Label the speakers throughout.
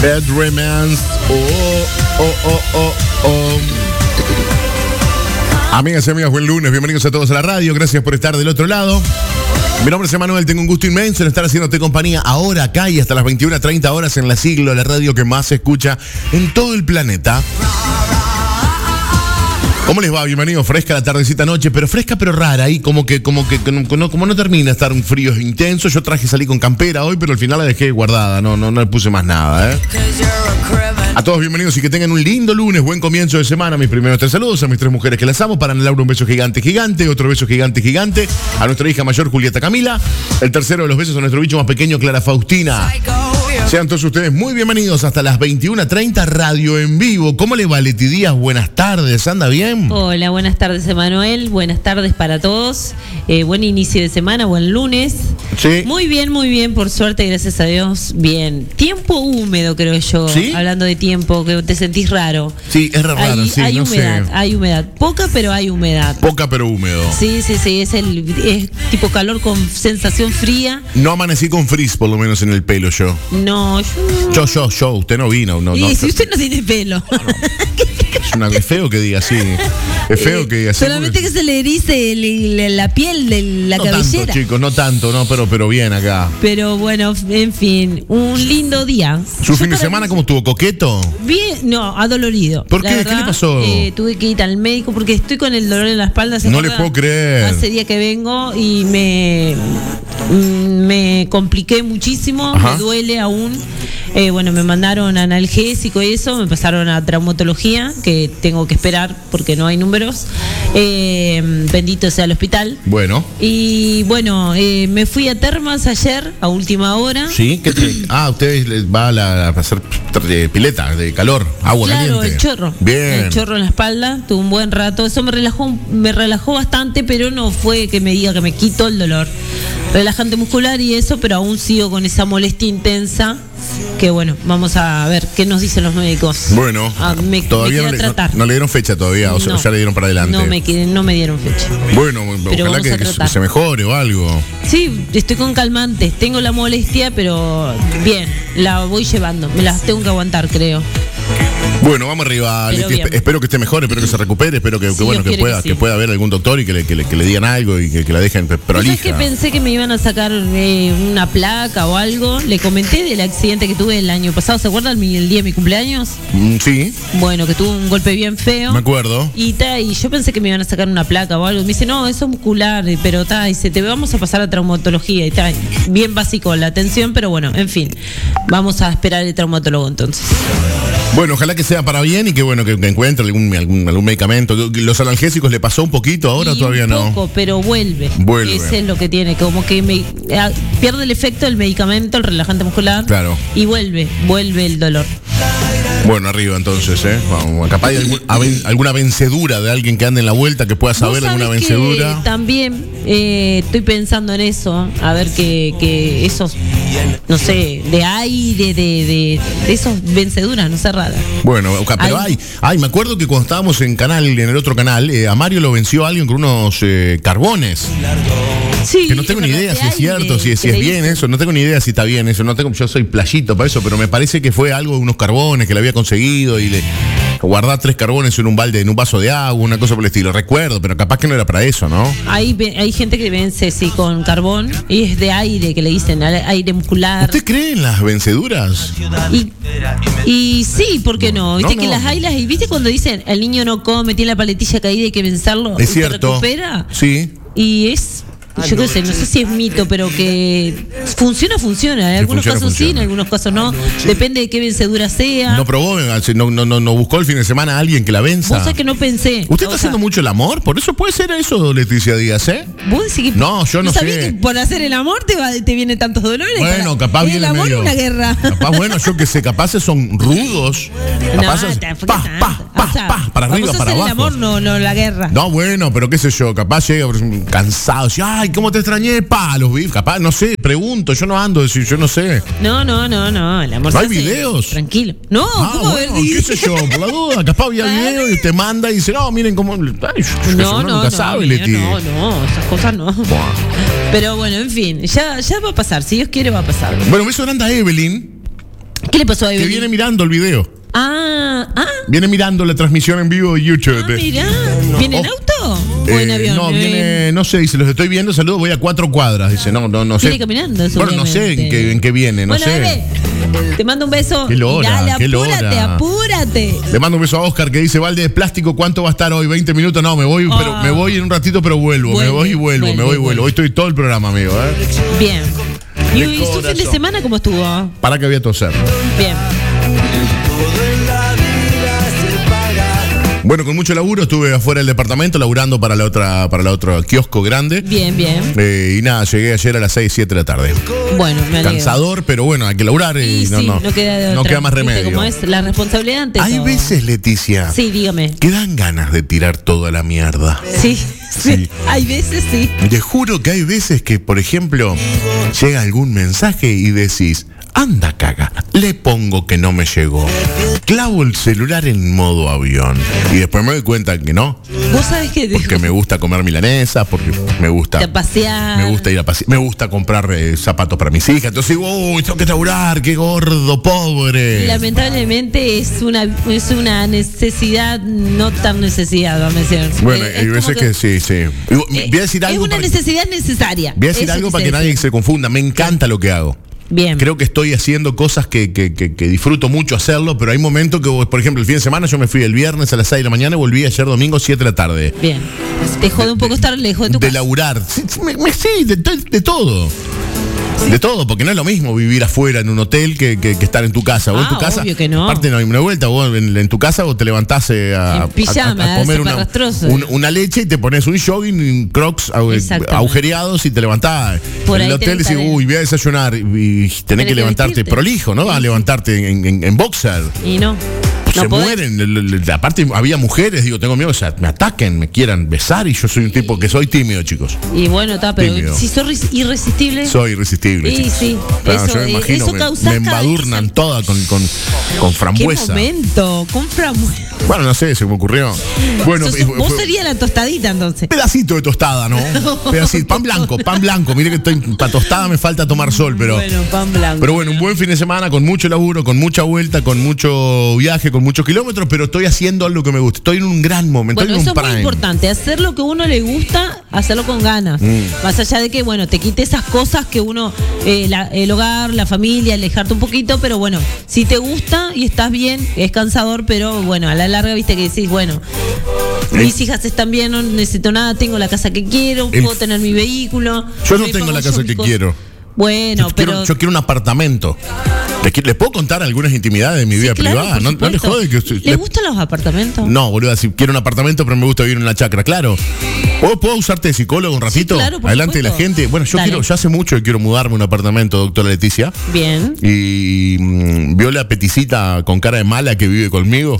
Speaker 1: Bad Romance. Amigas y amigos, buen lunes, bienvenidos a todos a la radio, gracias por estar del otro lado. Mi nombre es Emanuel, tengo un gusto inmenso en estar haciéndote compañía ahora, acá y hasta las 21:30 horas en la Siglo, la radio que más se escucha en todo el planeta. ¿Cómo les va? Bienvenido, fresca la tardecita noche, pero fresca pero rara, y como no termina de estar un frío intenso. Yo salí con campera hoy, pero al final la dejé guardada, no le puse más nada, A todos bienvenidos y que tengan un lindo lunes, buen comienzo de semana. Mis primeros 3 saludos a mis 3 mujeres que las amo. Para Laura un beso gigante, otro beso gigante. A nuestra hija mayor Julieta Camila. El tercero de los besos a nuestro bicho más pequeño Clara Faustina. Sean todos ustedes muy bienvenidos hasta las 21:30 radio en vivo. ¿Cómo le va, Leti Díaz? Buenas tardes, ¿anda bien?
Speaker 2: Hola, buenas tardes, Emanuel. Buenas tardes para todos. Buen inicio de semana, buen lunes.
Speaker 1: Sí.
Speaker 2: Muy bien, por suerte, gracias a Dios. Bien. Tiempo húmedo, creo yo.
Speaker 1: ¿Sí?
Speaker 2: Hablando de tiempo, que te sentís raro.
Speaker 1: Sí, es raro, sí,
Speaker 2: hay
Speaker 1: no
Speaker 2: humedad,
Speaker 1: sé.
Speaker 2: hay humedad. Poca, pero hay humedad.
Speaker 1: Poca pero húmedo.
Speaker 2: Sí, es tipo calor con sensación fría.
Speaker 1: No amanecí con frizz, por lo menos en el pelo yo.
Speaker 2: No,
Speaker 1: Yo, usted no vino. No,
Speaker 2: si usted no tiene pelo.
Speaker 1: Es feo que diga así. Es feo que diga así.
Speaker 2: Solamente que se le erice la piel de la cabellera.
Speaker 1: No tanto, chicos, no tanto, pero bien acá.
Speaker 2: Pero bueno, en fin, un lindo día.
Speaker 1: ¿Su fin de semana cómo estuvo? ¿Coqueto?
Speaker 2: Bien, no, adolorido.
Speaker 1: ¿Por qué?
Speaker 2: La verdad,
Speaker 1: ¿Qué le pasó?
Speaker 2: Tuve que ir al médico porque estoy con el dolor en la espalda.
Speaker 1: No le puedo creer.
Speaker 2: Hace día que vengo y me compliqué muchísimo.
Speaker 1: Ajá.
Speaker 2: Me duele aún. Me mandaron analgésico y eso, me pasaron a traumatología, que tengo que esperar porque no hay números. Bendito sea el hospital.
Speaker 1: Bueno.
Speaker 2: Y bueno, me fui a Termas ayer, a última hora.
Speaker 1: ¿Sí? Ustedes les va a hacer pileta de calor, agua caliente.
Speaker 2: Claro, el chorro.
Speaker 1: Bien.
Speaker 2: El chorro en la espalda, tuve un buen rato. Eso me relajó bastante, pero no fue que me diga que me quitó el dolor. Relajante muscular y eso, pero aún sigo con esa molestia intensa. Que bueno, vamos a ver qué nos dicen los médicos.
Speaker 1: Bueno, todavía
Speaker 2: me tratar.
Speaker 1: no le dieron fecha todavía, o ya le dieron para adelante.
Speaker 2: No me dieron fecha.
Speaker 1: Bueno,
Speaker 2: pero
Speaker 1: ojalá que se mejore o algo.
Speaker 2: Sí, estoy con calmantes, tengo la molestia, pero bien, la voy llevando, me las tengo que aguantar, creo.
Speaker 1: Bueno, vamos arriba, Leti. Espero que esté mejor, espero que se recupere, espero que pueda haber algún doctor y que le digan algo y que la dejen prolija.
Speaker 2: Es que pensé que me iban a sacar una placa o algo. Le comenté del accidente que tuve el año pasado, ¿se acuerdan? El día de mi cumpleaños.
Speaker 1: Sí.
Speaker 2: Bueno, que tuve un golpe bien feo.
Speaker 1: Me acuerdo.
Speaker 2: Y yo pensé que me iban a sacar una placa o algo. Me dice, no, eso es muscular, pero dice, te vamos a pasar a traumatología. Y bien básico la atención, pero bueno, en fin. Vamos a esperar el traumatólogo entonces.
Speaker 1: Bueno, ojalá que sea para bien y que encuentre algún medicamento. ¿Los analgésicos le pasó un poquito ahora o todavía no?
Speaker 2: Un poco, pero vuelve. Ese es lo que tiene, como que pierde el efecto del medicamento, el relajante muscular.
Speaker 1: Claro.
Speaker 2: Y vuelve el dolor.
Speaker 1: Bueno, arriba entonces, Vamos, capaz hay alguna vencedura de alguien que ande en la vuelta que pueda saber alguna vencedura.
Speaker 2: También estoy pensando en eso, a ver que esos, no sé, de aire, de esos venceduras, no sé, rara.
Speaker 1: Bueno, pero me acuerdo que cuando estábamos en el otro canal, a Mario lo venció alguien con unos carbones.
Speaker 2: Sí,
Speaker 1: que no tengo ni idea si es cierto, si es bien eso, no tengo ni idea si está bien eso, yo soy playito para eso, pero me parece que fue algo de unos carbones que le había conseguido y le guardar 3 carbones en un balde, en un vaso de agua, una cosa por el estilo, recuerdo, pero capaz que no era para eso, ¿no?
Speaker 2: Hay gente que vence, sí, con carbón, y es de aire, que le dicen, aire muscular.
Speaker 1: ¿Usted cree en las venceduras?
Speaker 2: Y sí, ¿por qué no? Viste que las haylas, y viste cuando dicen, el niño no come, tiene la paletilla caída, hay que vencerlo,
Speaker 1: es cierto.
Speaker 2: ¿Se recupera?
Speaker 1: Sí.
Speaker 2: Y es... Yo qué sé, no sé si es mito, pero que funciona. En algunos casos sí, en algunos casos no. Depende de qué vencedura sea.
Speaker 1: ¿No probó? ¿No buscó el fin de semana a alguien que la venza?
Speaker 2: Vos sabés que no pensé.
Speaker 1: ¿Usted está haciendo mucho el amor? Por eso puede ser eso, Leticia Díaz,
Speaker 2: ¿Vos decís que
Speaker 1: no, yo no sé.
Speaker 2: ¿Sabés que por hacer el amor te vienen tantos dolores?
Speaker 1: Bueno, capaz viene
Speaker 2: el amor
Speaker 1: medio...
Speaker 2: una guerra.
Speaker 1: Capaz, yo que sé, capaces son rudos. Capaces, para arriba, para abajo.
Speaker 2: El amor, no la guerra.
Speaker 1: No, bueno, pero qué sé yo, capaz llega cansado, ay, cómo te extrañé, los vi, capaz, no sé, pregunto, yo no ando, yo no sé.
Speaker 2: No, el amor.
Speaker 1: ¿No hay videos?
Speaker 2: Tranquilo. No, ¿cómo ver videos?
Speaker 1: Qué sé yo, por la duda, capaz había video y te manda y dice, no, miren cómo. Nunca sabe, Leti.
Speaker 2: No, esas cosas no. Buah. Pero bueno, en fin, ya va a pasar, si Dios quiere va a pasar.
Speaker 1: Bueno, me hizo grande a Evelyn.
Speaker 2: ¿Qué le pasó a
Speaker 1: Que
Speaker 2: Evelyn?
Speaker 1: viene mirando el video.
Speaker 2: Ah,
Speaker 1: Viene mirando la transmisión en vivo de YouTube.
Speaker 2: mirá. ¿Viene en auto? ¿O en avión?
Speaker 1: No, viene, no sé, dice, los estoy viendo, saludos, voy a 4 cuadras. Dice, no sé.
Speaker 2: Viene caminando,
Speaker 1: Bueno, no sé en qué viene, no
Speaker 2: bueno,
Speaker 1: sé.
Speaker 2: Bebé, te mando un beso.
Speaker 1: Qué lora,
Speaker 2: Dale,
Speaker 1: qué
Speaker 2: apúrate,
Speaker 1: lora.
Speaker 2: apúrate.
Speaker 1: Le mando un beso a Oscar que dice, balde de plástico, ¿cuánto va a estar hoy? 20 minutos, no, me voy, pero me voy en un ratito, pero vuelvo. Me voy y vuelvo. Hoy estoy todo el programa, amigo,
Speaker 2: Bien. ¿Y
Speaker 1: De
Speaker 2: su fin de
Speaker 1: corazón.
Speaker 2: semana cómo estuvo?
Speaker 1: Para que voy a toser.
Speaker 2: Bien.
Speaker 1: Bueno, con mucho laburo, estuve afuera del departamento laburando para la otra kiosco grande.
Speaker 2: Bien.
Speaker 1: Y nada, llegué ayer a las 6, 7 de la tarde.
Speaker 2: Bueno, me alegro.
Speaker 1: Cansador, pero bueno, hay que laburar y
Speaker 2: Y sí, no queda de otra.
Speaker 1: no queda más
Speaker 2: ¿Viste
Speaker 1: remedio.
Speaker 2: cómo es la responsabilidad ante
Speaker 1: Hay
Speaker 2: todo?
Speaker 1: veces, Leticia,
Speaker 2: Sí, dígame.
Speaker 1: que dan ganas de tirar toda la mierda.
Speaker 2: Sí.
Speaker 1: Sí.
Speaker 2: Hay veces sí.
Speaker 1: Te juro que hay veces que, por ejemplo, llega algún mensaje y decís, anda caga, le pongo que no me llegó. Clavo el celular en modo avión. Y después me doy cuenta que no.
Speaker 2: Vos sabés que
Speaker 1: Porque me gusta comer milanesas, porque me gusta.
Speaker 2: de pasear.
Speaker 1: Me gusta ir a pasear, me gusta comprar zapatos para mis hijas. Entonces digo, uy, tengo que laburar, qué gordo, pobre.
Speaker 2: Lamentablemente es una necesidad, no tan necesidad, vamos a decir.
Speaker 1: Bueno,
Speaker 2: Es
Speaker 1: hay
Speaker 2: como
Speaker 1: veces que sí, sí. Voy a decir algo.
Speaker 2: Es una necesidad necesaria.
Speaker 1: Voy a decir
Speaker 2: Eso
Speaker 1: algo para
Speaker 2: quise
Speaker 1: que nadie
Speaker 2: decir.
Speaker 1: se confunda. Me encanta lo que hago.
Speaker 2: Bien.
Speaker 1: Creo que estoy haciendo cosas que disfruto mucho hacerlo, pero hay momentos que, por ejemplo, el fin de semana yo me fui el viernes a las 6 de la mañana y volví ayer domingo 7 de la tarde.
Speaker 2: Bien. Te jode un poco estar lejos de tu
Speaker 1: De
Speaker 2: casa.
Speaker 1: laburar. Sí, de todo. De todo, porque no es lo mismo vivir afuera en un hotel que estar en tu casa. Vos en tu casa,
Speaker 2: obvio que no.
Speaker 1: aparte no hay una vuelta, vos en tu casa vos te levantás a
Speaker 2: En pijama,
Speaker 1: a comer
Speaker 2: zaparrastroso.
Speaker 1: una leche y te pones un jogging, un crocs
Speaker 2: Exactamente.
Speaker 1: agujereados y te levantás.
Speaker 2: Por
Speaker 1: en
Speaker 2: ahí
Speaker 1: el hotel
Speaker 2: tenés
Speaker 1: decís,
Speaker 2: que-
Speaker 1: uy, voy a desayunar y tenés que
Speaker 2: que
Speaker 1: levantarte
Speaker 2: vestirte.
Speaker 1: prolijo, ¿no? Vas a levantarte en boxer.
Speaker 2: Y no.
Speaker 1: Se
Speaker 2: No podés.
Speaker 1: mueren. Aparte había mujeres, digo, tengo miedo que me ataquen, me quieran besar y yo soy un tipo que soy tímido, chicos.
Speaker 2: Y bueno, está, pero
Speaker 1: Tímido.
Speaker 2: si sos irresistible.
Speaker 1: Soy irresistible.
Speaker 2: Y
Speaker 1: chicos.
Speaker 2: sí,
Speaker 1: Claro,
Speaker 2: eso,
Speaker 1: yo me imagino,
Speaker 2: eso
Speaker 1: me
Speaker 2: causás cada
Speaker 1: embadurnan
Speaker 2: vez-
Speaker 1: toda con
Speaker 2: ¿Qué
Speaker 1: frambuesa.
Speaker 2: momento? Con frambuesa.
Speaker 1: Bueno, no sé, se me ocurrió. Bueno,
Speaker 2: Vos
Speaker 1: fue-
Speaker 2: serías la tostadita entonces.
Speaker 1: pedacito de tostada, ¿no? Pedacito, pan blanco. Mire que estoy para tostada me falta tomar sol, pero
Speaker 2: Bueno, pan blanco.
Speaker 1: pero bueno, un buen fin de semana con mucho laburo, con mucha vuelta, con mucho viaje, con muchos kilómetros, pero estoy haciendo algo que me gusta. Estoy en un gran momento,
Speaker 2: Bueno,
Speaker 1: estoy en
Speaker 2: eso
Speaker 1: un
Speaker 2: es muy
Speaker 1: prime.
Speaker 2: importante, hacer lo que a uno le gusta, hacerlo con ganas. Más allá de que, bueno, te quite esas cosas que uno, el hogar, la familia, alejarte un poquito, pero bueno, si te gusta y estás bien, es cansador, pero bueno, a la larga, viste que decís, bueno, mis hijas están bien, no necesito nada, tengo la casa que quiero,
Speaker 1: El-
Speaker 2: puedo tener mi vehículo.
Speaker 1: Yo no
Speaker 2: me
Speaker 1: tengo
Speaker 2: pago
Speaker 1: la
Speaker 2: yo
Speaker 1: casa
Speaker 2: mis
Speaker 1: que
Speaker 2: cosas.
Speaker 1: quiero.
Speaker 2: Bueno, pero...
Speaker 1: Yo quiero un apartamento. ¿Les puedo contar algunas intimidades de mi vida
Speaker 2: claro,
Speaker 1: privada?
Speaker 2: por
Speaker 1: No le
Speaker 2: supuesto.
Speaker 1: jode que
Speaker 2: ¿Le gustan los apartamentos?
Speaker 1: No, boludo, si quiero un apartamento, pero me gusta vivir en una chacra, claro. ¿Puedo usarte de psicólogo un ratito?
Speaker 2: claro, por
Speaker 1: Adelante de la
Speaker 2: supuesto.
Speaker 1: gente. Bueno,
Speaker 2: Dale.
Speaker 1: yo hace mucho que quiero mudarme a un apartamento, doctora Leticia.
Speaker 2: Bien.
Speaker 1: Y vio la peticita con cara de mala que vive conmigo.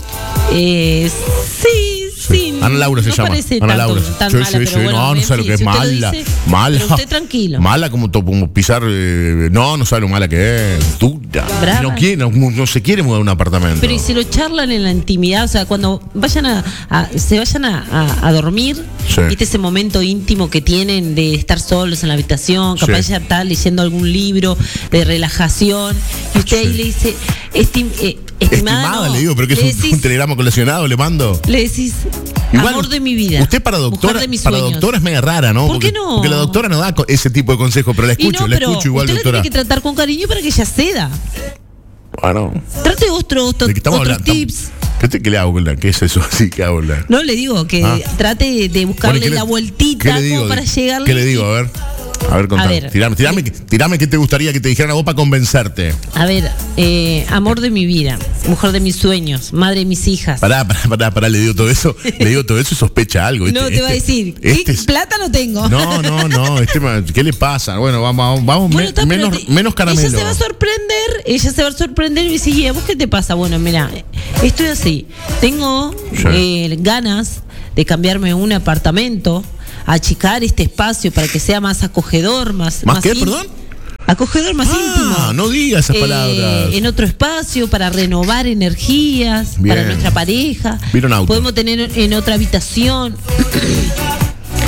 Speaker 2: Sí.
Speaker 1: Ana Laura se
Speaker 2: no
Speaker 1: llama.
Speaker 2: parece
Speaker 1: Ana
Speaker 2: tanto-
Speaker 1: Laura.
Speaker 2: tan
Speaker 1: Sí,
Speaker 2: mala,
Speaker 1: sí,
Speaker 2: pero
Speaker 1: sí.
Speaker 2: bueno,
Speaker 1: No
Speaker 2: en
Speaker 1: sabe lo
Speaker 2: fin,
Speaker 1: que es
Speaker 2: si usted lo
Speaker 1: mala.
Speaker 2: dice,
Speaker 1: Mala.
Speaker 2: pero usted tranquilo.
Speaker 1: Mala como pisar. No sabe lo mala que es. Dura.
Speaker 2: Brava.
Speaker 1: No se quiere mudar a un apartamento.
Speaker 2: Pero y si lo charlan en la intimidad, o sea, cuando vayan se vayan a dormir,
Speaker 1: Sí.
Speaker 2: ¿viste ese momento íntimo que tienen de estar solos en la habitación? Capaz
Speaker 1: Sí.
Speaker 2: ya está leyendo algún libro de relajación, y usted ahí
Speaker 1: Sí.
Speaker 2: le dice, estimada, no.
Speaker 1: le digo, pero que es
Speaker 2: Le
Speaker 1: un
Speaker 2: decís-
Speaker 1: telegrama colacionado, le mando.
Speaker 2: Le decís,
Speaker 1: Igual,
Speaker 2: amor de mi vida.
Speaker 1: Usted para doctora,
Speaker 2: mujer de mis
Speaker 1: para
Speaker 2: sueños.
Speaker 1: doctora es media rara, ¿no?
Speaker 2: ¿Por qué no?
Speaker 1: Porque la doctora no da ese tipo de consejos, pero la
Speaker 2: Y
Speaker 1: escucho,
Speaker 2: no,
Speaker 1: la
Speaker 2: pero
Speaker 1: escucho igual,
Speaker 2: usted
Speaker 1: doctora.
Speaker 2: la tiene que tratar con cariño para que ella ceda.
Speaker 1: Bueno,
Speaker 2: Trate otros
Speaker 1: ¿de qué estamos
Speaker 2: otros
Speaker 1: hablando?
Speaker 2: tips.
Speaker 1: ¿Qué le hago con la? ¿Qué es eso? Sí, ¿qué hago con la?
Speaker 2: No, le digo que
Speaker 1: Ah.
Speaker 2: trate de buscarle
Speaker 1: Bueno, ¿qué
Speaker 2: la
Speaker 1: le-
Speaker 2: vueltita
Speaker 1: ¿qué le digo?
Speaker 2: como para llegarle.
Speaker 1: ¿Qué le digo? A ver, contame.
Speaker 2: ver.
Speaker 1: Tirame qué te gustaría que te dijeran a vos para convencerte.
Speaker 2: A ver, amor de mi vida, mujer de mis sueños, madre de mis hijas.
Speaker 1: Pará, le digo todo eso. Le digo todo eso y sospecha algo.
Speaker 2: No, te va a decir, ¿qué plata no tengo?
Speaker 1: No, ¿qué le pasa? Bueno, vamos
Speaker 2: Bueno, está, pero
Speaker 1: menos caramelo.
Speaker 2: Ella se va a sorprender y me dice, ¿y a vos qué te pasa? Bueno, mira, estoy así. Tengo
Speaker 1: Sí.
Speaker 2: ganas de cambiarme un apartamento, achicar este espacio para que sea más acogedor,
Speaker 1: ¿Más qué, perdón?
Speaker 2: Acogedor, más íntimo.
Speaker 1: No diga esas palabras.
Speaker 2: En otro espacio para renovar energías
Speaker 1: Bien.
Speaker 2: para nuestra pareja.
Speaker 1: Vieron auto.
Speaker 2: Podemos tener en otra habitación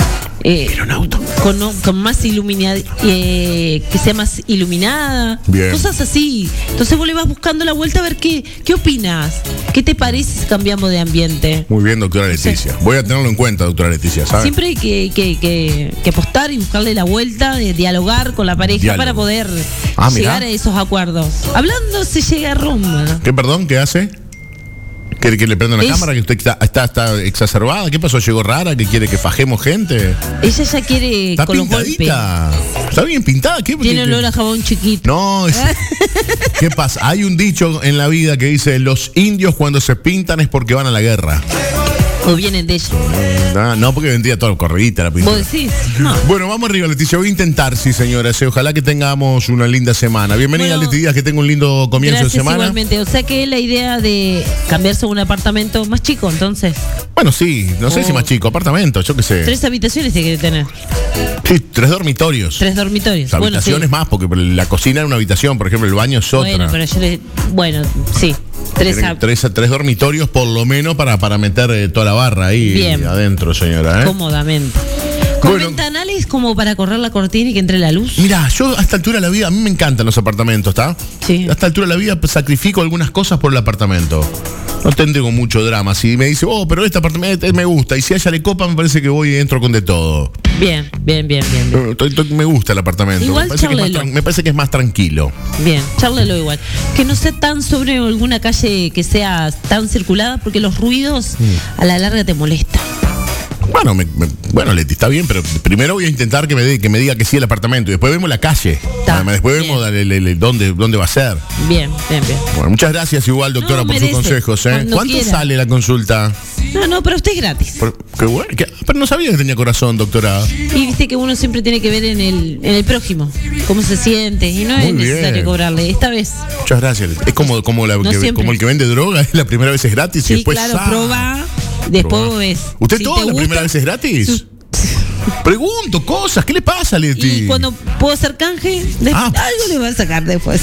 Speaker 1: Quiero un auto.
Speaker 2: Con más iluminada, que sea más iluminada,
Speaker 1: Bien.
Speaker 2: cosas así. Entonces vos le vas buscando la vuelta a ver qué opinas, qué te parece si cambiamos de ambiente.
Speaker 1: Muy bien, doctora Leticia. Voy a tenerlo en cuenta, doctora Leticia, ¿sabes?
Speaker 2: Siempre hay que apostar y buscarle la vuelta, de dialogar con la pareja.
Speaker 1: Diálogo.
Speaker 2: Para poder
Speaker 1: Ah,
Speaker 2: llegar
Speaker 1: mirá.
Speaker 2: a esos acuerdos. Hablando se llega a Roma.
Speaker 1: ¿Qué, perdón? ¿Qué hace? ¿Quiere que le prenda una
Speaker 2: Es-
Speaker 1: cámara? ¿Que usted está exacerbada? ¿Qué pasó? ¿Llegó rara? ¿Que quiere que fajemos gente?
Speaker 2: Ella ya quiere
Speaker 1: ¿Está
Speaker 2: con los golpes.
Speaker 1: pintadita? ¿Está bien pintada? ¿Qué?
Speaker 2: Tiene olor a jabón chiquito.
Speaker 1: No, ¿qué pasa? Hay un dicho en la vida que dice: los indios cuando se pintan es porque van a la guerra.
Speaker 2: O vienen de ella.
Speaker 1: No, porque vendría toda corridita la pintura.
Speaker 2: ¿Vos decís? No.
Speaker 1: Bueno, vamos arriba, Leticia. Voy a intentar, sí, señoras. Ojalá que tengamos una linda semana. Bienvenida,
Speaker 2: Bueno,
Speaker 1: Leticia, que tenga un lindo comienzo
Speaker 2: Gracias
Speaker 1: de semana.
Speaker 2: igualmente. O sea que la idea de cambiarse a un apartamento más chico, entonces.
Speaker 1: Bueno, sí, no sé si más chico, apartamento, yo qué sé.
Speaker 2: 3 habitaciones tiene que tener.
Speaker 1: Sí, 3 dormitorios.
Speaker 2: 3 dormitorios.
Speaker 1: Habitaciones más, porque la cocina es una habitación, por ejemplo, el baño es otra.
Speaker 2: Bueno, pero yo le. Bueno, sí. 3
Speaker 1: Tienen tres dormitorios por lo menos para meter toda la barra ahí
Speaker 2: Bien.
Speaker 1: adentro, señora.
Speaker 2: Cómodamente. Con
Speaker 1: Bueno.
Speaker 2: ventanales como para correr la cortina y que entre la luz.
Speaker 1: Mira, yo a esta altura de la vida, a mí me encantan los apartamentos, ¿está?
Speaker 2: Sí.
Speaker 1: A esta altura de la vida sacrifico algunas cosas por el apartamento. No tengo mucho drama. Si me dice, pero este apartamento me gusta, y si a ella le copa, me parece que voy y entro con de todo.
Speaker 2: Bien.
Speaker 1: Me gusta el apartamento.
Speaker 2: Igual
Speaker 1: me, parece que es más
Speaker 2: chárlelo.
Speaker 1: me parece que es más tranquilo.
Speaker 2: Bien, chárlelo igual. Que no sea tan sobre alguna calle que sea tan circulada, porque los ruidos a la larga te molestan.
Speaker 1: Bueno, bueno, Leti, está bien, pero primero voy a intentar que me diga que sí el apartamento y después vemos la calle. Después
Speaker 2: bien.
Speaker 1: vemos dónde va a ser.
Speaker 2: Bien.
Speaker 1: Bueno, muchas gracias igual, doctora,
Speaker 2: No,
Speaker 1: por sus
Speaker 2: merece.
Speaker 1: consejos.
Speaker 2: Cuando
Speaker 1: ¿Cuánto
Speaker 2: quiera.
Speaker 1: sale la consulta?
Speaker 2: No, pero usted es gratis.
Speaker 1: Qué bueno, pero no sabía que tenía corazón, doctora.
Speaker 2: Y viste que uno siempre tiene que ver en el prójimo, cómo se siente, y no
Speaker 1: Muy
Speaker 2: es necesario
Speaker 1: bien.
Speaker 2: cobrarle. Esta vez,
Speaker 1: Muchas gracias. Es como
Speaker 2: siempre.
Speaker 1: el que vende droga, es la primera vez es gratis y
Speaker 2: sí,
Speaker 1: después
Speaker 2: claro,
Speaker 1: ¡za!
Speaker 2: proba, después
Speaker 1: Probá.
Speaker 2: vos ves.
Speaker 1: ¿Usted
Speaker 2: Si
Speaker 1: toda
Speaker 2: te
Speaker 1: la
Speaker 2: gusta,
Speaker 1: primera vez es gratis? Pregunto cosas, ¿qué le pasa, Leti?
Speaker 2: Y cuando puedo hacer canje, algo le va a sacar después.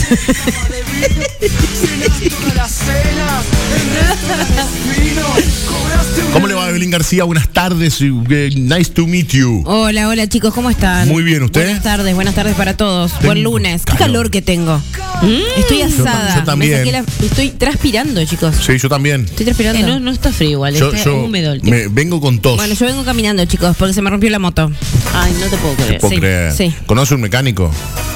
Speaker 1: ¿Cómo le va, Evelyn García? Buenas tardes. Nice to meet you.
Speaker 3: Hola chicos, ¿cómo están?
Speaker 1: Muy bien, ¿usted?
Speaker 3: Buenas tardes para todos. Buen lunes. Qué calor que tengo. Estoy asada.
Speaker 1: yo también.
Speaker 3: Me saqué estoy transpirando, chicos.
Speaker 1: Sí, yo también.
Speaker 3: Estoy transpirando.
Speaker 2: No está frío igual,
Speaker 1: Yo
Speaker 2: está húmedo el tiempo.
Speaker 1: vengo con tos.
Speaker 3: Bueno, yo vengo caminando, chicos, porque se me rompió la moto.
Speaker 2: Ay, no te puedo creer.
Speaker 1: Puedo
Speaker 3: sí,
Speaker 1: creer.
Speaker 3: sí.
Speaker 1: ¿Conoce un mecánico?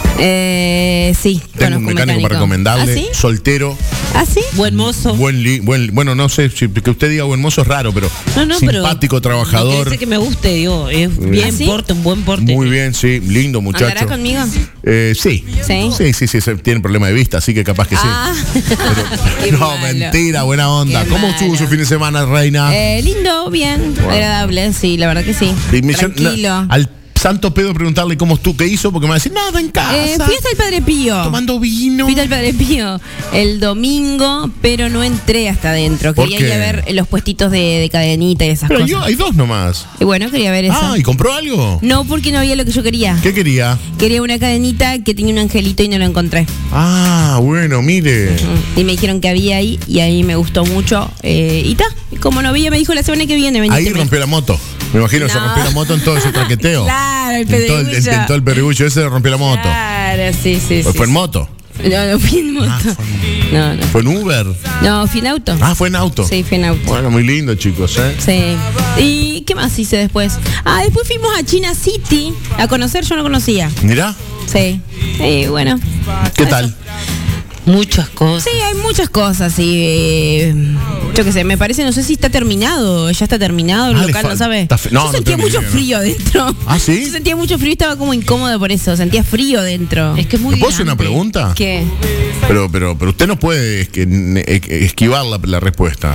Speaker 3: Sí.
Speaker 1: Tengo un mecánico para recomendarle.
Speaker 3: ¿Ah, sí?
Speaker 1: Soltero.
Speaker 3: ¿Ah, sí?
Speaker 2: Buen mozo.
Speaker 1: Bueno, no sé, que usted diga buen mozo es raro, pero simpático,
Speaker 2: pero
Speaker 1: trabajador.
Speaker 2: no que me guste, digo, es bien
Speaker 3: ¿Ah, sí?
Speaker 2: porte, un buen porte.
Speaker 1: Muy bien, sí, lindo muchacho.
Speaker 3: ¿Andará conmigo?
Speaker 1: Sí.
Speaker 3: ¿Sí?
Speaker 1: Sí, tiene problema de vista, así que capaz que
Speaker 3: Ah.
Speaker 1: sí.
Speaker 3: Qué
Speaker 1: No,
Speaker 3: malo.
Speaker 1: mentira, buena onda.
Speaker 3: Qué
Speaker 1: ¿Cómo
Speaker 3: malo.
Speaker 1: estuvo su fin de semana, reina?
Speaker 3: Lindo, bien,
Speaker 1: Wow.
Speaker 3: agradable, sí, la verdad que sí.
Speaker 1: Y me-
Speaker 3: Tranquilo.
Speaker 1: al Santo Pedro preguntarle cómo estuvo, qué hizo, porque me va a decir, nada, en casa.
Speaker 3: Fui hasta el Padre Pío.
Speaker 1: Tomando vino.
Speaker 3: Fui al Padre Pío el domingo, pero no entré hasta adentro.
Speaker 1: ¿Por
Speaker 3: Quería ir
Speaker 1: qué?
Speaker 3: a ver los puestitos de cadenita y esas
Speaker 1: Pero
Speaker 3: cosas.
Speaker 1: hay dos nomás.
Speaker 3: Y bueno, quería ver eso.
Speaker 1: ¿Y compró algo?
Speaker 3: No, porque no había lo que yo quería.
Speaker 1: ¿Qué quería?
Speaker 3: Quería una cadenita que tenía un angelito y no lo encontré.
Speaker 1: Bueno, mire.
Speaker 3: Y me dijeron que había ahí y ahí me gustó mucho. Y ta, como no había, me dijo la semana que viene. Venite,
Speaker 1: Ahí rompió la moto. Me imagino, se
Speaker 3: No.
Speaker 1: rompió la moto en todo ese traqueteo.
Speaker 3: Claro, el
Speaker 1: En todo
Speaker 3: pedregullo.
Speaker 1: en todo el perigullo ese le rompió la moto.
Speaker 3: Claro, sí.
Speaker 1: Pues fue en moto.
Speaker 3: No fui en moto. No.
Speaker 1: Fue en Uber.
Speaker 3: No, fui en auto.
Speaker 1: Fue en auto.
Speaker 3: Sí, fui en auto.
Speaker 1: Bueno, muy lindo, chicos, ¿eh?
Speaker 3: Sí. ¿Y qué más hice después? Después fuimos a China City a conocer, yo no conocía.
Speaker 1: Mirá,
Speaker 3: Sí. Bueno.
Speaker 1: ¿qué tal?
Speaker 2: Muchas cosas.
Speaker 3: Sí, hay muchas cosas y yo qué sé, me parece, no sé si está terminado, ya está terminado el
Speaker 1: le
Speaker 3: local,
Speaker 1: falta-
Speaker 3: ¿no sabe?
Speaker 1: no,
Speaker 3: yo
Speaker 1: no
Speaker 3: sentía
Speaker 1: tengo ni
Speaker 3: mucho
Speaker 1: idea, ¿no?
Speaker 3: frío adentro.
Speaker 1: ¿Ah, sí?
Speaker 3: Yo sentía mucho frío y estaba como incómodo por eso, sentía frío adentro.
Speaker 2: Es que es muy
Speaker 1: ¿Me puedo hacer una
Speaker 2: grande.
Speaker 1: pregunta?
Speaker 3: ¿Qué?
Speaker 1: Pero usted no puede esquivar la respuesta.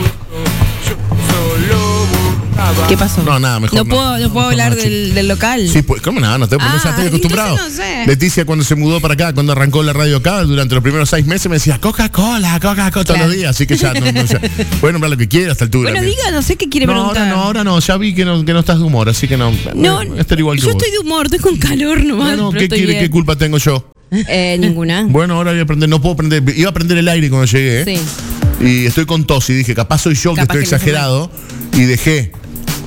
Speaker 3: ¿Qué pasó?
Speaker 1: No, nada, mejor
Speaker 3: No puedo hablar del local.
Speaker 1: Sí, pues, ¿cómo no? No estoy acostumbrado.
Speaker 3: entonces no sé.
Speaker 1: Leticia, cuando se mudó para acá, cuando arrancó la radio acá, durante los primeros 6 meses me decía Coca-Cola todos
Speaker 3: Claro.
Speaker 1: los días, así que ya no sé. Puede nombrar lo que quiera a esta altura.
Speaker 3: Bueno, diga, no sé qué quiere
Speaker 1: no,
Speaker 3: preguntar.
Speaker 1: ahora no, ya vi que no estás de humor, así que no.
Speaker 3: No,
Speaker 1: estar igual que
Speaker 3: yo
Speaker 1: vos.
Speaker 3: estoy de humor, estoy con calor nomás.
Speaker 1: No,
Speaker 3: pero
Speaker 1: ¿qué
Speaker 3: estoy
Speaker 1: quiere?
Speaker 3: bien.
Speaker 1: ¿Qué culpa tengo yo?
Speaker 3: Ninguna.
Speaker 1: Bueno, ahora voy a aprender, no puedo aprender. Iba a aprender el aire cuando llegué.
Speaker 3: Sí.
Speaker 1: Y estoy con tos y dije, capaz soy yo que
Speaker 3: Capaz
Speaker 1: estoy
Speaker 3: que no se
Speaker 1: exagerado. Y dejé.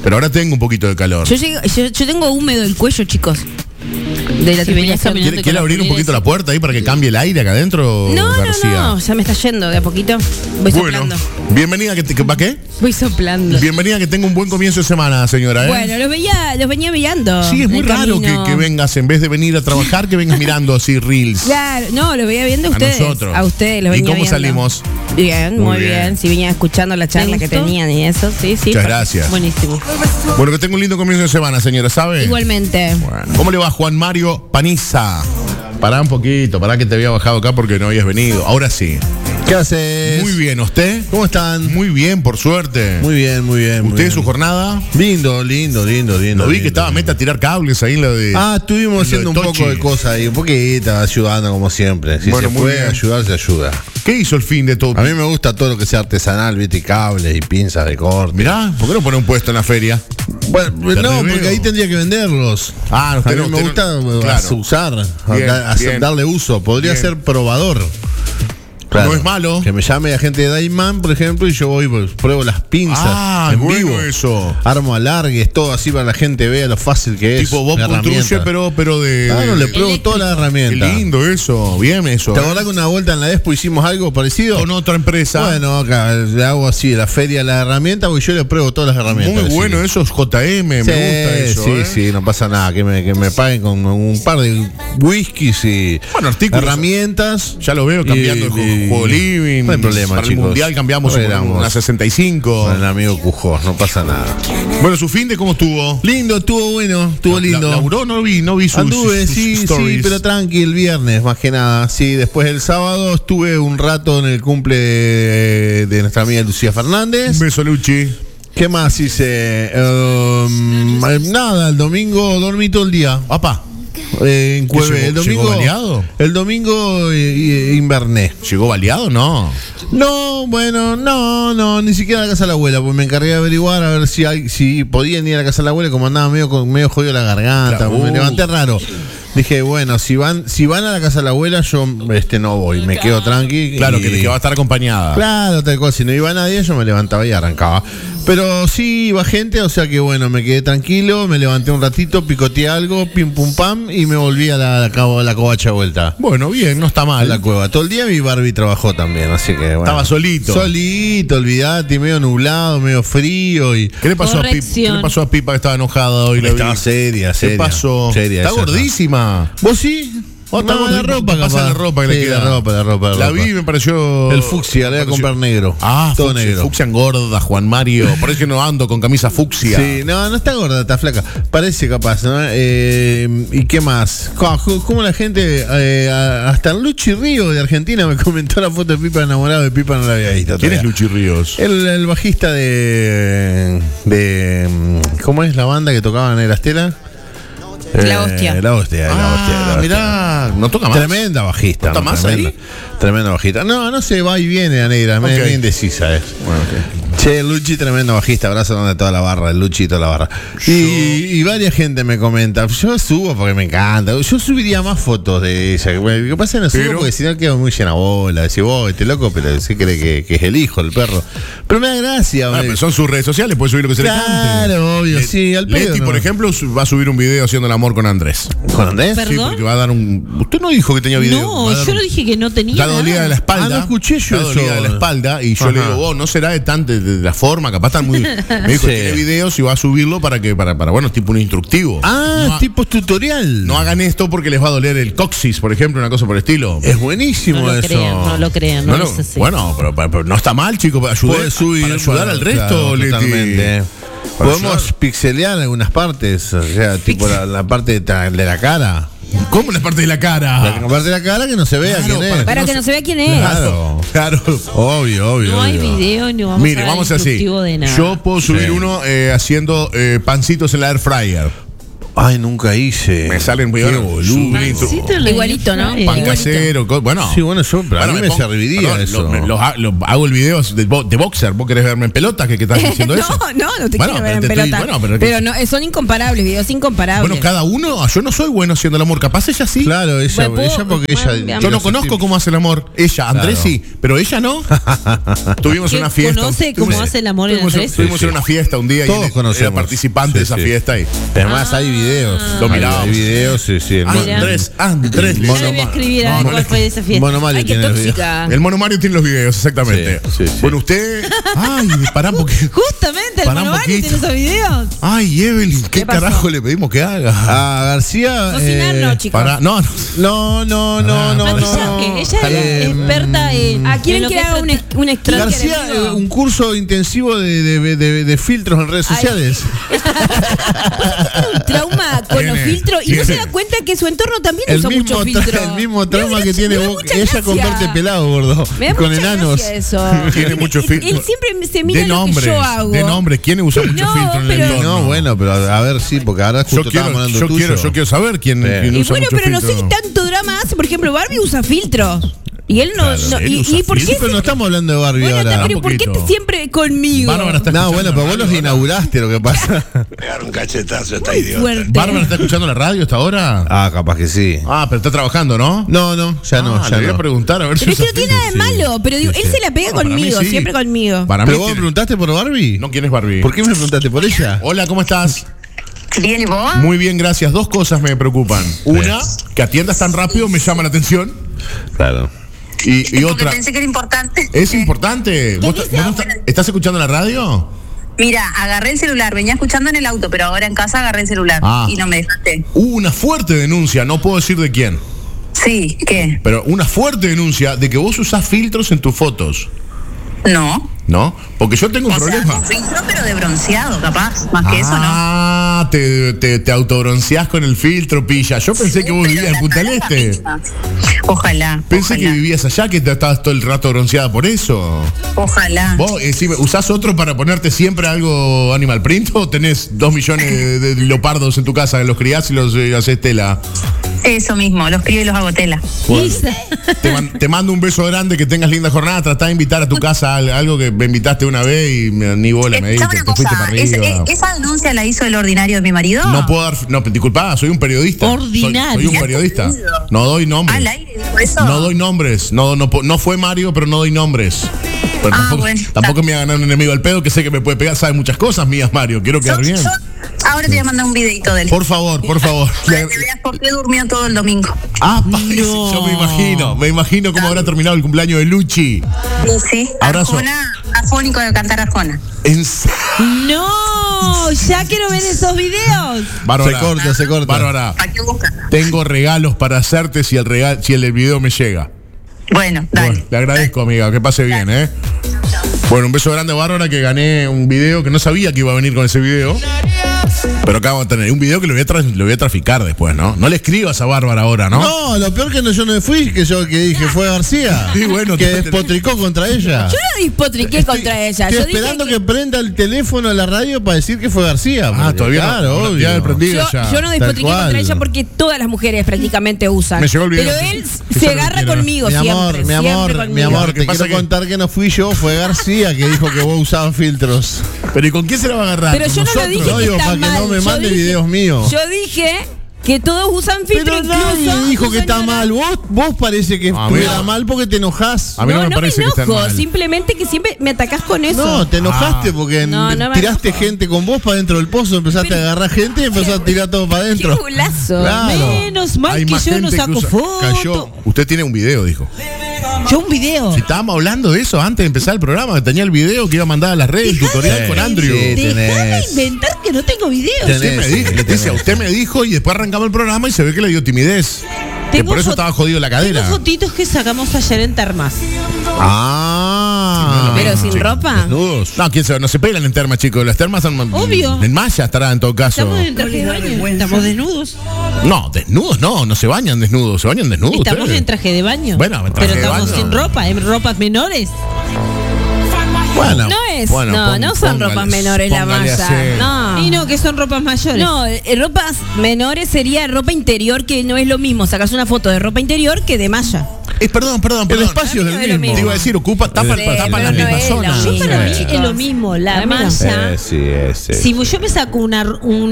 Speaker 1: Pero ahora tengo un poquito de calor.
Speaker 3: Yo tengo húmedo el cuello, chicos. De la
Speaker 2: Si venías caminando
Speaker 1: ¿Quiere abrir un poquito la puerta ahí para que cambie el aire acá adentro, García?
Speaker 3: No, ya me está yendo de a poquito. Voy soplando.
Speaker 1: Bienvenida, ¿para qué?
Speaker 3: Voy soplando.
Speaker 1: Bienvenida, que tenga un buen comienzo de semana, señora.
Speaker 3: Bueno, los venía mirando.
Speaker 1: Sí, es muy raro que vengas, en vez de venir a trabajar, que vengas mirando así reels.
Speaker 3: Claro, no, los veía viendo a ustedes.
Speaker 1: Nosotros.
Speaker 3: A ustedes los venía
Speaker 1: ¿Y cómo
Speaker 3: viendo.
Speaker 1: salimos?
Speaker 3: Bien, muy bien. Si venía escuchando la charla que tenían y eso, sí.
Speaker 1: Muchas gracias.
Speaker 2: Buenísimo.
Speaker 1: Bueno, que tenga un lindo comienzo de semana, señora, ¿sabe?
Speaker 3: Igualmente.
Speaker 1: Bueno, ¿cómo le va Juan Mario Paniza? Pará un poquito, pará que te había bajado acá porque no habías venido. Ahora sí.
Speaker 4: ¿Qué haces?
Speaker 1: Muy bien, ¿usted?
Speaker 4: ¿Cómo están?
Speaker 1: Muy bien, por suerte.
Speaker 4: Muy bien, muy bien. muy
Speaker 1: ¿Usted
Speaker 4: bien.
Speaker 1: su jornada?
Speaker 4: Lindo.
Speaker 1: Lo vi
Speaker 4: lindo,
Speaker 1: que estaba meta a tirar cables ahí en lo de...
Speaker 4: estuvimos haciendo un poco de cosas ahí, un poquito ayudando como siempre. Si
Speaker 1: Bueno,
Speaker 4: se
Speaker 1: muy
Speaker 4: puede
Speaker 1: bien.
Speaker 4: ayudar, se ayuda.
Speaker 1: ¿Qué hizo el fin de todo?
Speaker 4: A mí me gusta todo lo que sea artesanal, viste, y cables y pinzas de corte.
Speaker 1: Mirá, ¿por qué no pone un puesto en la feria?
Speaker 4: Bueno,
Speaker 1: Te
Speaker 4: no,
Speaker 1: reveo.
Speaker 4: porque ahí tendría que venderlos.
Speaker 1: Ah, usted
Speaker 4: a mí
Speaker 1: no,
Speaker 4: me
Speaker 1: usted
Speaker 4: gusta
Speaker 1: no- claro.
Speaker 4: usar,
Speaker 1: Bien, bien.
Speaker 4: darle uso. Podría
Speaker 1: Bien.
Speaker 4: ser probador.
Speaker 1: No es malo.
Speaker 4: Que me llame la gente de Dayman, por ejemplo, y yo voy, pues, pruebo las pinzas en
Speaker 1: bueno
Speaker 4: vivo.
Speaker 1: eso.
Speaker 4: Armo alargues, todo así para que la gente vea lo fácil que es.
Speaker 1: Tipo Bob
Speaker 4: la
Speaker 1: Construye,
Speaker 4: herramienta.
Speaker 1: pero de...
Speaker 4: Claro, le
Speaker 1: de-
Speaker 4: pruebo todas las
Speaker 1: Qué
Speaker 4: herramientas.
Speaker 1: lindo eso, bien eso.
Speaker 4: ¿Te acordás que una vuelta en la Expo hicimos algo parecido?
Speaker 1: Con otra empresa.
Speaker 4: Bueno, acá le hago así, la feria de la herramienta, porque yo le pruebo todas las herramientas.
Speaker 1: Muy
Speaker 4: así.
Speaker 1: bueno eso, es JM, me
Speaker 4: Sí,
Speaker 1: gusta eso.
Speaker 4: sí,
Speaker 1: ¿eh?
Speaker 4: sí, no pasa nada. Que me paguen con un par de whiskies y
Speaker 1: Bueno, artículos.
Speaker 4: herramientas.
Speaker 1: Ya lo veo cambiando el juego living.
Speaker 4: No hay problema,
Speaker 1: Para
Speaker 4: chicos.
Speaker 1: el mundial cambiamos
Speaker 4: Arreglamos.
Speaker 1: una 65.
Speaker 4: Con el amigo Cujós, no pasa nada.
Speaker 1: Bueno, su fin de cómo estuvo.
Speaker 4: Lindo, estuvo bueno, estuvo lindo.
Speaker 1: ¿Laburó? No vi sus
Speaker 4: Anduve,
Speaker 1: sus
Speaker 4: sí,
Speaker 1: stories.
Speaker 4: pero tranqui, el viernes, más que nada. Sí, después el sábado estuve un rato en el cumple de nuestra amiga Lucía
Speaker 1: Un
Speaker 4: Fernández.
Speaker 1: beso, Luchi.
Speaker 4: ¿Qué más hice? Nada, el domingo dormí todo el día.
Speaker 1: Papá,
Speaker 4: En Cueve.
Speaker 1: llegó-
Speaker 4: El domingo.
Speaker 1: llegó baleado?
Speaker 4: El domingo inverné.
Speaker 1: ¿llegó baleado? No.
Speaker 4: No, bueno, no, ni siquiera a la casa de la abuela, porque me encargué de averiguar a ver si podían ir a la casa de la abuela, como andaba medio jodido la garganta,
Speaker 1: Claro.
Speaker 4: me levanté raro. Dije, bueno, si van a la casa de la abuela, yo no voy, me quedo tranqui.
Speaker 1: Claro,
Speaker 4: y-
Speaker 1: que va a estar acompañada.
Speaker 4: Claro, tal cual, si no iba nadie, yo me levantaba y arrancaba. Pero sí iba gente, o sea que bueno, me quedé tranquilo, me levanté un ratito, picoteé algo, pim pum pam, y me volví a la covacha de vuelta.
Speaker 1: Bueno, bien, no está
Speaker 4: A
Speaker 1: mal.
Speaker 4: la cueva. Todo el día mi Barbie trabajó también, así que bueno.
Speaker 1: Estaba solito.
Speaker 4: Solito, olvidate, medio nublado, medio frío y.
Speaker 1: ¿Qué le pasó a Pipa? ¿Qué
Speaker 2: Corrección.
Speaker 1: le pasó a Pipa que estaba enojada hoy? La
Speaker 4: Estaba
Speaker 1: vi?
Speaker 4: seria.
Speaker 1: ¿Qué pasó?
Speaker 4: Seria,
Speaker 1: Está
Speaker 4: esa.
Speaker 1: gordísima.
Speaker 4: ¿Vos sí?
Speaker 1: Está
Speaker 4: No, la
Speaker 1: gordita.
Speaker 4: ropa,
Speaker 1: Pasa
Speaker 4: capaz.
Speaker 1: la ropa que le
Speaker 4: Sí,
Speaker 1: queda.
Speaker 4: La ropa.
Speaker 1: La vi y me pareció.
Speaker 4: El fucsia, le voy a comprar negro.
Speaker 1: Todo
Speaker 4: todo negro.
Speaker 1: Fucsia engorda, Juan Mario. Por eso que no ando con camisa fucsia.
Speaker 4: Sí, no está gorda, está flaca. Parece capaz, ¿no? ¿Y qué más? ¿Cómo la gente, hasta Luchi Río de Argentina me comentó la foto de Pipa enamorado de Pipa, no la había visto.
Speaker 1: ¿Quién es
Speaker 4: todavía.
Speaker 1: Luchi Ríos?
Speaker 4: El bajista de ¿cómo es la banda que tocaban en la Estela?
Speaker 3: La Hostia.
Speaker 4: La hostia.
Speaker 1: Mirá, no toca más.
Speaker 4: Tremenda bajista.
Speaker 1: ¿No está más ahí?
Speaker 4: Tremenda bajista. No se va y viene la negra,
Speaker 1: Ok.
Speaker 4: medio indecisa es.
Speaker 1: Bueno, ok.
Speaker 4: Che, Luchi, tremendo bajista, abrazo donde toda la barra, el Luchi y toda la barra. Y varias gente me comenta, yo subo porque me encanta, yo subiría más fotos de ella. Bueno, lo que pasa es que no subo
Speaker 1: Pero-
Speaker 4: porque si no quedo muy llena bola, decir, vos, este loco, pero se cree que es el hijo, el perro. Pero me da gracia,
Speaker 1: Ah, pero son sus redes sociales, puede subir lo que se le cante.
Speaker 4: Claro, obvio, sí, al pedo.
Speaker 1: Leti,
Speaker 4: no.
Speaker 1: por ejemplo, va a subir un video haciendo el amor con Andrés.
Speaker 4: ¿Con Andrés?
Speaker 2: Perdón.
Speaker 1: Sí, porque va a dar un. Usted no dijo que tenía video.
Speaker 2: No,
Speaker 1: Va a dar
Speaker 2: yo
Speaker 1: un-
Speaker 2: no dije que no tenía.
Speaker 1: Está dolida de la espalda.
Speaker 4: Ah, no escuché yo
Speaker 1: está dolida
Speaker 4: eso.
Speaker 1: de la espalda. Y yo le
Speaker 4: Ajá.
Speaker 1: digo, vos, no será de tan de la forma, capaz tan muy. Me dijo,
Speaker 4: Sí.
Speaker 1: tiene videos y va a subirlo para bueno, tipo un instructivo.
Speaker 4: Ah,
Speaker 1: no,
Speaker 4: tipo tutorial.
Speaker 1: no hagan esto porque les va a doler el coxis, por ejemplo, una cosa por el estilo.
Speaker 4: Es buenísimo
Speaker 2: No lo
Speaker 4: eso.
Speaker 2: crean, no lo crean, no,
Speaker 1: No,
Speaker 2: es así.
Speaker 1: bueno, pero no está mal, chicos, para ayudar,
Speaker 4: Puede subir,
Speaker 1: para ayudar al resto,
Speaker 4: claro,
Speaker 1: Leti.
Speaker 4: totalmente.
Speaker 1: Para
Speaker 4: Podemos
Speaker 1: ayudar.
Speaker 4: pixelear algunas partes, o sea, tipo la parte de la cara.
Speaker 1: ¿Cómo la parte de la cara?
Speaker 4: La parte de la cara que no se vea
Speaker 1: Claro,
Speaker 4: quién es.
Speaker 3: Para que no se vea quién es.
Speaker 4: Claro.
Speaker 1: Claro.
Speaker 4: Obvio.
Speaker 2: No hay video ni vamos
Speaker 1: Mire,
Speaker 2: a dar
Speaker 1: vamos así.
Speaker 2: instructivo de nada.
Speaker 1: Yo puedo subir
Speaker 4: Sí.
Speaker 1: uno haciendo pancitos en la air fryer.
Speaker 4: Ay, nunca hice.
Speaker 1: Me salen muy
Speaker 4: Qué boludo.
Speaker 2: Pancito en la
Speaker 3: Igualito, ¿no?
Speaker 2: air
Speaker 1: Pan
Speaker 2: fryer.
Speaker 1: casero, bueno.
Speaker 4: Sí, bueno, yo, pero a mí me
Speaker 1: pongo-
Speaker 4: serviría
Speaker 1: perdón,
Speaker 4: eso.
Speaker 1: hago el video de boxer. ¿Vos querés verme en pelota? ¿Qué estás diciendo eso?
Speaker 3: No te
Speaker 1: Bueno,
Speaker 3: quiero ver en
Speaker 1: te estoy-
Speaker 3: pelota.
Speaker 1: bueno,
Speaker 3: pero no, son incomparables, videos incomparables.
Speaker 1: Bueno, cada uno, yo no soy bueno haciendo el amor. Capaz ella sí.
Speaker 4: Claro, ella,
Speaker 3: Bueno,
Speaker 4: ella porque ella.
Speaker 3: bueno,
Speaker 1: Yo no conozco cómo hace el amor. Ella, Andrés
Speaker 4: Claro.
Speaker 1: sí, pero ella no. Tuvimos
Speaker 2: ¿Qué
Speaker 1: una fiesta.
Speaker 2: conoce cómo hace el amor en Andrés?
Speaker 1: Estuvimos en una fiesta un día y
Speaker 4: Todos
Speaker 1: él
Speaker 4: conocemos.
Speaker 1: era participante de
Speaker 4: Sí,
Speaker 1: esa
Speaker 4: sí.
Speaker 1: fiesta. Y
Speaker 4: Además hay videos.
Speaker 1: Lo mirábamos.
Speaker 4: Hay videos, sí, sí. El
Speaker 2: Mira.
Speaker 1: Andrés.
Speaker 2: Ya le voy a escribir a ver cuál fue esa fiesta.
Speaker 4: Mono Mario
Speaker 3: Ay, qué
Speaker 4: tiene videos.
Speaker 3: tóxica.
Speaker 1: El Mono Mario tiene los videos, exactamente.
Speaker 4: Sí, sí, sí.
Speaker 1: Bueno, usted. Ay, pará porque.
Speaker 2: Justamente, el
Speaker 1: Pará un
Speaker 2: Mono Mario
Speaker 1: poquito.
Speaker 2: tiene esos videos.
Speaker 1: Ay, Evelyn, ¿qué
Speaker 3: ¿Qué pasó?
Speaker 1: carajo le pedimos que haga?
Speaker 4: A García.
Speaker 3: Cocinar no, chicos.
Speaker 1: Pará, no.
Speaker 4: No.
Speaker 2: Maquillaje. Ella es experta en.
Speaker 3: ¿A quién
Speaker 2: en lo
Speaker 3: quiere
Speaker 2: que
Speaker 3: haga
Speaker 2: es
Speaker 3: un sticker?
Speaker 4: García,
Speaker 3: amigo?
Speaker 4: un curso intensivo de filtros en redes
Speaker 3: Ay.
Speaker 4: sociales.
Speaker 3: Un trauma con los
Speaker 1: Tiene,
Speaker 3: filtros y no se
Speaker 1: tiene.
Speaker 3: da cuenta que su entorno también
Speaker 4: El
Speaker 3: usa mucho filtro.
Speaker 4: el mismo trauma que tiene vos.
Speaker 3: mucha
Speaker 4: Ella
Speaker 3: gracia.
Speaker 4: con verte pelado, gordo.
Speaker 3: Me da
Speaker 4: Con
Speaker 3: mucha
Speaker 4: enanos.
Speaker 3: gracia eso.
Speaker 1: Tiene mucho filtro.
Speaker 3: Él siempre se mira
Speaker 1: De
Speaker 3: lo que
Speaker 1: nombres,
Speaker 3: yo hago.
Speaker 1: de nombres. ¿Quién usa mucho
Speaker 3: No,
Speaker 1: filtro en el
Speaker 3: pero-
Speaker 1: entorno?
Speaker 4: No, bueno, pero a ver, sí, porque ahora justo estábamos hablando tuyo.
Speaker 1: yo quiero saber quién,
Speaker 4: Sí.
Speaker 1: quién
Speaker 3: Y
Speaker 1: usa
Speaker 3: bueno,
Speaker 1: mucho
Speaker 3: pero no
Speaker 1: filtro.
Speaker 3: sé qué tanto drama hace. Por ejemplo, Barbie usa filtros. Y él no.
Speaker 1: Claro,
Speaker 3: no-
Speaker 1: él usa
Speaker 3: y por qué
Speaker 4: Sí, pero no estamos hablando de Barbie
Speaker 3: Bueno,
Speaker 4: ahora.
Speaker 3: pero ¿por qué
Speaker 1: poquito.
Speaker 3: te siempre conmigo?
Speaker 1: Bárbara está
Speaker 4: No,
Speaker 1: escuchando
Speaker 4: bueno,
Speaker 1: la
Speaker 4: pero vos los
Speaker 1: radio,
Speaker 4: inauguraste, lo que pasa.
Speaker 5: Pegar un cachetazo a esta
Speaker 3: Muy
Speaker 5: idiota.
Speaker 3: fuerte.
Speaker 1: ¿Bárbara está escuchando la radio hasta ahora?
Speaker 4: Ah, capaz que sí.
Speaker 1: Ah, pero está trabajando, ¿no?
Speaker 4: No, ya no,
Speaker 1: Le
Speaker 4: ya
Speaker 1: voy a
Speaker 4: no.
Speaker 1: preguntar a ver
Speaker 3: Pero
Speaker 1: si
Speaker 3: es que no tiene nada de malo. Pero digo, él se la pega
Speaker 1: No, para mí
Speaker 3: conmigo,
Speaker 1: sí.
Speaker 3: siempre conmigo.
Speaker 1: Para mí
Speaker 4: ¿Pero vos me
Speaker 1: tiene-
Speaker 4: preguntaste por Barbie?
Speaker 1: No, ¿quién es Barbie?
Speaker 4: ¿Por qué me preguntaste por ella?
Speaker 1: Hola, ¿cómo estás?
Speaker 6: Bien, ¿y vos?
Speaker 1: Muy bien, gracias. Dos cosas me preocupan. Una, que atiendas tan rápido me llama la atención.
Speaker 4: Claro.
Speaker 1: Y
Speaker 6: Porque
Speaker 1: otra,
Speaker 6: pensé que era importante.
Speaker 1: es importante. ¿Vos no estás escuchando la radio?
Speaker 6: Mira, agarré el celular, venía escuchando en el auto, pero ahora en casa agarré el celular
Speaker 1: Ah.
Speaker 6: y no me dejaste.
Speaker 1: Hubo una fuerte denuncia, no puedo decir de quién,
Speaker 6: Sí, ¿qué?
Speaker 1: pero una fuerte denuncia de que vos usás filtros en tus fotos,
Speaker 6: No.
Speaker 1: ¿no? Porque yo tengo un
Speaker 6: O sea,
Speaker 1: problema.
Speaker 6: con filtro, pero de bronceado, capaz. Más que eso, ¿no?
Speaker 1: Ah, te autobronceás con el filtro, pilla. Yo pensé que vos
Speaker 6: Pero
Speaker 1: vivías en
Speaker 6: la
Speaker 1: Punta del
Speaker 6: cara es
Speaker 1: Este.
Speaker 6: la misma. Ojalá.
Speaker 1: Pensé que
Speaker 6: ojalá,
Speaker 1: vivías allá, que te estabas todo el rato bronceada por eso.
Speaker 6: Ojalá.
Speaker 1: ¿Vos usás otro para ponerte siempre algo Animal Print o tenés 2 millones de leopardos en tu casa, los criás y los haces tela?
Speaker 6: Eso mismo, los crío y los hago tela.
Speaker 1: Te mando un beso grande, que tengas linda jornada. Tratá de invitar a tu casa algo que me invitaste una vez y ni bola me diste,
Speaker 6: ¿Sabe
Speaker 1: te
Speaker 6: una
Speaker 1: fuiste para
Speaker 6: cosa?
Speaker 1: arriba.
Speaker 6: ¿Esa denuncia la hizo el ordinario de mi marido?
Speaker 1: No puedo dar. No, disculpa, soy un periodista.
Speaker 2: Ordinario.
Speaker 1: Soy un periodista.
Speaker 6: Entendido.
Speaker 1: No doy nombres.
Speaker 6: ¿Al aire dijo eso?
Speaker 1: No doy nombres. No fue Mario, pero no doy nombres. Pero
Speaker 6: Ah,
Speaker 1: tampoco,
Speaker 6: bueno,
Speaker 1: tampoco
Speaker 6: está.
Speaker 1: me voy a ganar un enemigo al pedo que sé que me puede pegar. Sabe muchas cosas mías, Mario. Quiero quedar bien.
Speaker 6: Ahora te voy a mandar un videito de él.
Speaker 1: Por favor, por favor.
Speaker 6: Para que veas por qué durmió todo el domingo.
Speaker 1: Ah, yo me imagino cómo habrá terminado el cumpleaños de Luchi.
Speaker 6: Y sí,
Speaker 1: Abrazo.
Speaker 6: Arjona, afónico de cantar Arjona.
Speaker 2: No, ya quiero ver esos videos.
Speaker 1: Bárbara,
Speaker 4: Se corta.
Speaker 1: Bárbara,
Speaker 6: ¿Para qué buscas?
Speaker 1: tengo regalos para hacerte si el video me llega.
Speaker 6: Bueno, dale.
Speaker 1: Bueno, le agradezco, amiga, que pase bien, ¿eh? Bueno, un beso grande, Bárbara, que gané un video que no sabía que iba a venir con ese video. Pero acá vamos a tener un video que lo voy a traficar después, ¿no? No le escribas a Bárbara ahora, ¿no?
Speaker 4: No, lo peor que yo no me fui, que dije fue García.
Speaker 1: Sí, bueno,
Speaker 4: que
Speaker 1: te-
Speaker 4: despotricó contra ella.
Speaker 3: Yo no despotriqué contra ella.
Speaker 4: Estoy
Speaker 3: Yo dije
Speaker 4: esperando que prenda el teléfono a la radio para decir que fue García.
Speaker 1: Ah,
Speaker 4: porque,
Speaker 1: todavía
Speaker 4: claro,
Speaker 1: no.
Speaker 4: obvio.
Speaker 1: Ya he prendido ya.
Speaker 3: yo no despotriqué
Speaker 4: Tal cual.
Speaker 3: contra ella porque todas las mujeres prácticamente usan.
Speaker 1: Me llegó el video.
Speaker 3: Pero él
Speaker 1: Que
Speaker 3: se
Speaker 1: yo lo
Speaker 3: agarra
Speaker 1: quiero.
Speaker 3: conmigo
Speaker 4: Mi amor,
Speaker 3: siempre.
Speaker 4: mi
Speaker 3: siempre
Speaker 4: amor,
Speaker 3: conmigo.
Speaker 4: mi amor,
Speaker 1: Lo que
Speaker 4: te
Speaker 1: pasa
Speaker 4: quiero
Speaker 1: que-
Speaker 4: contar que no fui yo, fue García que dijo que vos usabas filtros.
Speaker 1: Pero ¿y con quién se la va a agarrar?
Speaker 3: Pero
Speaker 1: ¿Con
Speaker 3: yo no lo
Speaker 1: nosotros?
Speaker 3: dije
Speaker 4: No,
Speaker 3: que
Speaker 4: digo,
Speaker 3: está
Speaker 4: para que
Speaker 3: mal.
Speaker 4: no me
Speaker 3: Yo
Speaker 4: mande
Speaker 3: dije-
Speaker 4: videos míos.
Speaker 3: Yo dije que todos usan filtro,
Speaker 4: Pero nadie
Speaker 3: incluso
Speaker 4: dijo
Speaker 3: tu
Speaker 4: que está
Speaker 3: señora.
Speaker 4: mal. Vos parece que
Speaker 1: A
Speaker 4: estuviera
Speaker 1: mí no.
Speaker 4: mal porque te enojás.
Speaker 1: A mí no me parece que esté
Speaker 3: enojo,
Speaker 1: mal.
Speaker 3: simplemente que siempre me atacás con eso.
Speaker 4: No, te enojaste porque
Speaker 3: No, no me
Speaker 4: tiraste
Speaker 3: enojo.
Speaker 4: gente con vos para dentro del pozo, empezaste
Speaker 3: Pero-
Speaker 4: a agarrar gente y empezaste a tirar todo para
Speaker 3: Qué
Speaker 4: adentro.
Speaker 3: golazo.
Speaker 4: Claro.
Speaker 2: Menos mal
Speaker 1: Hay
Speaker 2: que
Speaker 1: más
Speaker 2: yo no
Speaker 1: gente que
Speaker 2: saco
Speaker 1: usa-
Speaker 2: foto.
Speaker 1: Cayó. Usted tiene un video, dijo.
Speaker 2: Yo un video.
Speaker 1: Si estábamos hablando de eso antes de empezar el programa, que tenía el video que iba a mandar a las redes, el tutorial
Speaker 4: Sí,
Speaker 1: con Andrew.
Speaker 4: sí.
Speaker 2: Dejá de
Speaker 4: tenés.
Speaker 2: inventar que no tengo video.
Speaker 4: Tenés.
Speaker 1: Usted me dijo,
Speaker 4: Sí,
Speaker 1: Leticia,
Speaker 4: tenés.
Speaker 1: usted me dijo y después arrancamos el programa y se ve que le dio timidez. Que
Speaker 2: Tengo
Speaker 1: por eso
Speaker 2: fo-
Speaker 1: estaba jodido la cadera.
Speaker 2: Tengo fotitos que sacamos ayer en Termas.
Speaker 4: Ah.
Speaker 3: Pero sin ropa.
Speaker 4: Desnudos.
Speaker 1: No, ¿quién sabe? No se pelan en termas, chicos. Las termas son
Speaker 2: Obvio.
Speaker 1: en malla estará en todo caso.
Speaker 2: Estamos en traje de baño. Estamos desnudos.
Speaker 1: No, desnudos no se bañan desnudos, se bañan desnudos.
Speaker 2: Estamos
Speaker 1: ustedes.
Speaker 2: en traje de baño.
Speaker 1: Bueno, en traje
Speaker 2: pero
Speaker 1: de
Speaker 2: estamos
Speaker 1: baño.
Speaker 2: sin ropa, en ropas menores.
Speaker 4: Bueno.
Speaker 3: No es.
Speaker 4: Bueno,
Speaker 3: no son ropas menores la
Speaker 4: póngale
Speaker 3: malla.
Speaker 4: así.
Speaker 3: No.
Speaker 2: Y no, que son ropas mayores.
Speaker 3: No, ropas menores sería ropa interior, que no es lo mismo. Sacas una foto de ropa interior que de malla.
Speaker 1: Perdón.
Speaker 4: El espacio es
Speaker 3: Para mí no
Speaker 4: el
Speaker 3: es lo
Speaker 4: mismo.
Speaker 1: Te iba a decir, tapa
Speaker 3: Sí,
Speaker 1: las
Speaker 3: pero no
Speaker 1: mismas
Speaker 3: es
Speaker 1: zonas.
Speaker 3: lo
Speaker 2: Yo para mí
Speaker 3: Sí.
Speaker 2: es lo mismo. La
Speaker 3: Para mí no.
Speaker 2: malla.
Speaker 4: Sí.
Speaker 2: Si yo me saco una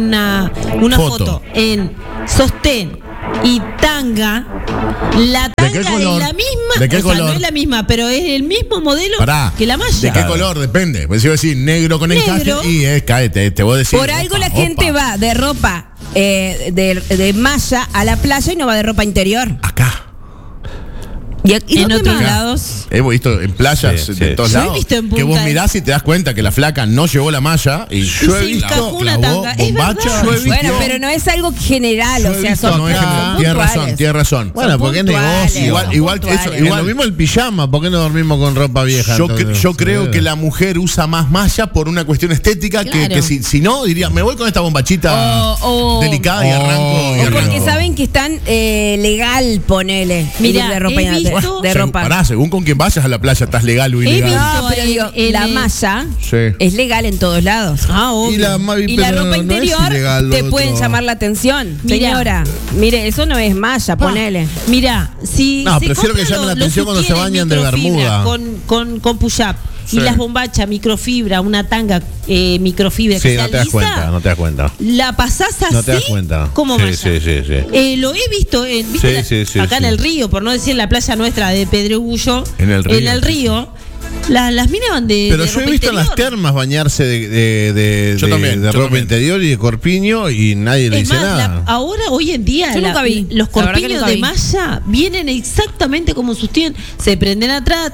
Speaker 2: foto en sostén y tanga, la
Speaker 1: ¿De qué
Speaker 2: tanga
Speaker 1: color?
Speaker 2: es la misma.
Speaker 1: ¿De qué
Speaker 2: o sea,
Speaker 1: color?
Speaker 2: no es la misma, pero es el mismo modelo
Speaker 1: Pará.
Speaker 2: que la malla.
Speaker 1: ¿De qué color? Depende. Pues si voy a decir negro con encaje
Speaker 2: Negro.
Speaker 1: y cáete, te voy a decir.
Speaker 3: Por algo la gente va de ropa de malla a la playa y no va de ropa interior.
Speaker 1: Acá.
Speaker 3: Y
Speaker 2: En
Speaker 3: ¿dónde
Speaker 2: otros
Speaker 3: más?
Speaker 2: lados.
Speaker 1: Hemos visto en playas
Speaker 4: Sí,
Speaker 1: de
Speaker 4: sí.
Speaker 1: todos
Speaker 2: Yo he
Speaker 1: lados.
Speaker 2: visto en
Speaker 1: Que vos
Speaker 2: Punta
Speaker 1: mirás y te das cuenta que la flaca no llevó la malla y
Speaker 2: yo he visto
Speaker 1: clavó
Speaker 2: una tanga. Es
Speaker 1: bombacha.
Speaker 2: verdad.
Speaker 1: Yo he visto-
Speaker 3: Bueno, pero no es algo general, o sea, son
Speaker 1: no es general.
Speaker 3: son
Speaker 1: Tienes razón,
Speaker 3: puntuales.
Speaker 1: tienes razón.
Speaker 4: Bueno, porque es
Speaker 3: puntuales,
Speaker 4: negocio.
Speaker 3: son
Speaker 1: Igual
Speaker 3: puntuales.
Speaker 1: eso,
Speaker 4: Igual lo mismo el pijama, ¿por qué no dormimos con ropa vieja?
Speaker 1: Yo creo que la mujer usa más malla por una cuestión estética
Speaker 3: Claro.
Speaker 1: que si no, diría, me voy con esta bombachita
Speaker 3: O-
Speaker 1: delicada y arranco. y
Speaker 3: O porque
Speaker 1: arranco.
Speaker 3: saben que están legal, ponele.
Speaker 2: Mirá,
Speaker 3: de ropa.
Speaker 2: he visto-
Speaker 3: de
Speaker 1: Según-
Speaker 3: ropa.
Speaker 1: Pará, según con quién vayas a la playa, estás legal o
Speaker 2: He
Speaker 1: ilegal.
Speaker 2: visto-
Speaker 3: No, pero digo,
Speaker 2: en
Speaker 3: la
Speaker 2: el-
Speaker 3: malla
Speaker 1: Sí.
Speaker 3: es legal en todos lados.
Speaker 2: Ah, obvio.
Speaker 4: Y la,
Speaker 3: Y la ropa interior te pueden llamar la atención.
Speaker 2: Mira.
Speaker 3: Señora, mire, eso no es malla, ponele.
Speaker 2: Mira, si
Speaker 4: No,
Speaker 2: se
Speaker 4: prefiero que
Speaker 2: compran
Speaker 4: llame la
Speaker 2: los
Speaker 4: atención cuando se
Speaker 2: sutienes
Speaker 4: bañan de
Speaker 2: microfibra
Speaker 4: bermuda.
Speaker 2: con push-up
Speaker 1: Sí.
Speaker 2: y las bombachas microfibra, una tanga microfibra
Speaker 4: Sí,
Speaker 2: que
Speaker 4: no
Speaker 2: está
Speaker 4: te das
Speaker 2: lisa,
Speaker 4: cuenta, no te das cuenta.
Speaker 2: la pasás así
Speaker 4: No te das cuenta.
Speaker 2: como
Speaker 4: Sí,
Speaker 2: malla.
Speaker 4: sí.
Speaker 2: Lo he visto ¿viste
Speaker 4: Sí,
Speaker 2: acá en
Speaker 4: sí.
Speaker 2: el río, por no decir en la playa nuestra de Pedregullo,
Speaker 1: En el río.
Speaker 2: las minas van de
Speaker 4: Pero
Speaker 2: de
Speaker 4: yo he
Speaker 2: ropa
Speaker 4: visto en las
Speaker 2: interior.
Speaker 4: termas bañarse de
Speaker 1: Yo también,
Speaker 4: de
Speaker 1: yo
Speaker 4: ropa
Speaker 1: también.
Speaker 4: interior y de corpiño y nadie le
Speaker 2: Es
Speaker 4: dice
Speaker 2: más,
Speaker 4: nada.
Speaker 2: ahora, hoy en día,
Speaker 3: Yo nunca vi.
Speaker 2: los
Speaker 3: La verdad que
Speaker 2: corpiños
Speaker 3: nunca
Speaker 2: de
Speaker 3: vi.
Speaker 2: malla vienen exactamente como sostén. Se prenden atrás,